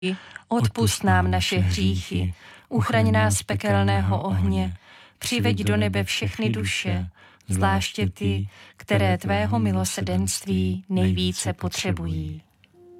odpusť nám naše hříchy, uchraň nás z pekelného ohně, přiveď do nebe všechny duše, zvláště ty, které tvého milosrdenství nejvíce potřebují.